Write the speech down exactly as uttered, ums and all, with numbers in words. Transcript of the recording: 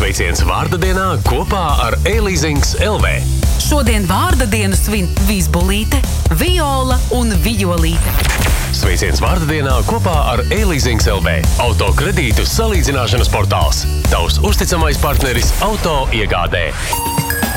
Sveiciens vārda dienā kopā ar e-leasings L V. Šodien vārda dienu svin Vizbulīte, Viola un Vijolīte. Sveiciens vārda dienā kopā ar e-leasings L V. Autokredītu salīdzināšanas portāls. Tavs uzticamais partneris auto iegādē.